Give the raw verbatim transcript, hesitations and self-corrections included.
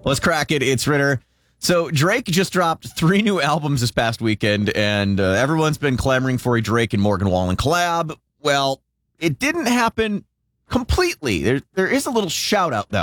Let's crack it. It's Ritter. So Drake just dropped three new albums this past weekend, and uh, everyone's been clamoring for a Drake and Morgan Wallen collab. Well, it didn't happen completely. There, there is a little shout out, though.